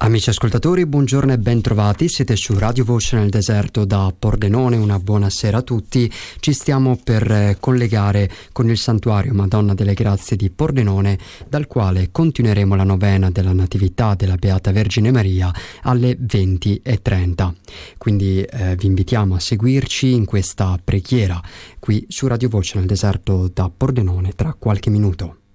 Amici ascoltatori, buongiorno e ben trovati. Siete su Radio Voce nel deserto da Pordenone. Una buona sera a tutti. Ci stiamo per collegare con il Santuario Madonna delle Grazie di Pordenone, dal quale continueremo la novena della Natività della Beata Vergine Maria alle 20:30. Quindi vi invitiamo a seguirci in questa preghiera qui su Radio Voce nel deserto da Pordenone tra qualche minuto.